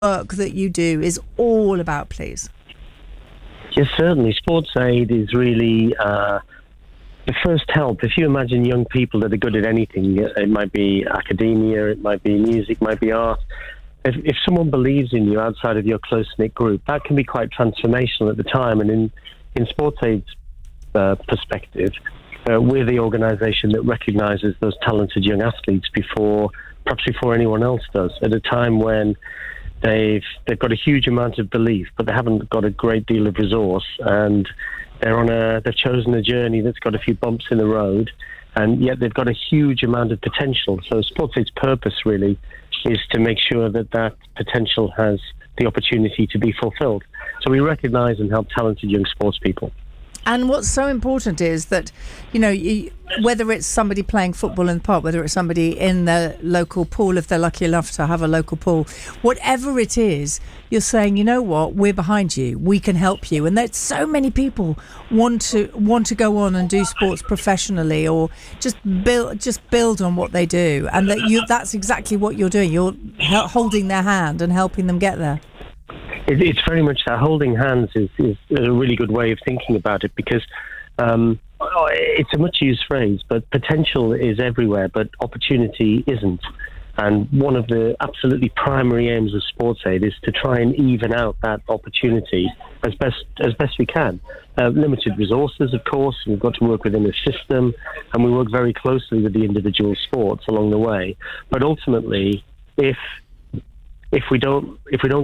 work that you do is all about, please? Yes, certainly. Sports aid is really the first help. If you imagine young people that are good at anything, it might be academia, it might be music, it might be art. If someone believes in you outside of your close-knit group, that can be quite transformational at the time. And in Sports Aid's perspective, we're the organisation that recognises those talented young athletes perhaps before anyone else does, at a time when they've got a huge amount of belief, but they haven't got a great deal of resource, and they've chosen a journey that's got a few bumps in the road, and yet they've got a huge amount of potential. So Sports Aid's purpose really is to make sure that potential has the opportunity to be fulfilled. So we recognise and help talented young sports people. And what's so important is that, whether it's somebody playing football in the park, whether it's somebody in the local pool, if they're lucky enough to have a local pool, whatever it is, you're saying, you know what, we're behind you, we can help you. And there's so many people want to go on and do sports professionally, or just build on what they do, and that's exactly what you're doing. You're holding their hand and helping them get there. It's very much that. Holding hands is a really good way of thinking about it, because it's a much used phrase, but potential is everywhere, but opportunity isn't. And one of the absolutely primary aims of Sports Aid is to try and even out that opportunity as best we can. Limited resources, of course, we've got to work within a system, and we work very closely with the individual sports along the way. But ultimately, if we don't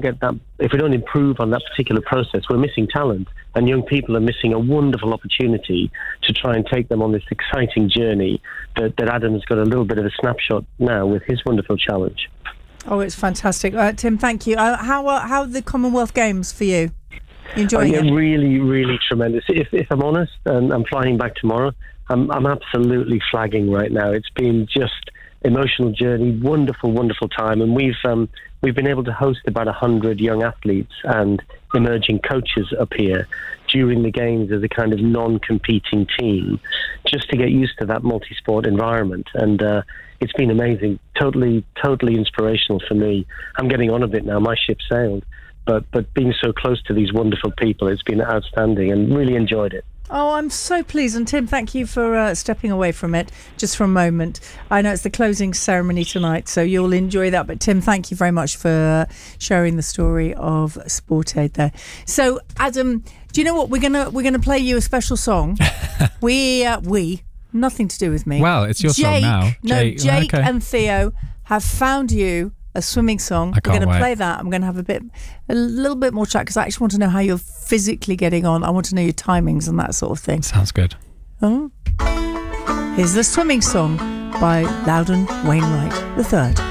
improve on that particular process, we're missing talent, and young people are missing a wonderful opportunity to try and take them on this exciting journey that Adam's got a little bit of a snapshot now with his wonderful challenge. Oh, it's fantastic. Tim, thank you. How are the Commonwealth Games for you? You enjoying it? Really, really tremendous. If I'm honest, and I'm flying back tomorrow, I'm absolutely flagging right now. It's been just emotional journey, wonderful time, and we've been able to host about 100 young athletes and emerging coaches up here during the games as a kind of non-competing team, just to get used to that multi-sport environment. And it's been amazing, totally inspirational for me. I'm getting on a bit now, my ship sailed, but being so close to these wonderful people, it's been outstanding, and really enjoyed it. Oh, I'm so pleased. And Tim, thank you for stepping away from it just for a moment. I know it's the closing ceremony tonight, so you'll enjoy that. But Tim, thank you very much for sharing the story of Sport Aid there. So, Adam, do you know what? We're gonna play you a special song. we nothing to do with me. Well, it's your song now. Jake and Theo have found you a swimming song. We're going to play that. I'm going to have a little bit more chat, because I actually want to know how you're physically getting on. I want to know your timings and that sort of thing. Sounds good. Oh. Here's the swimming song by Loudon Wainwright III.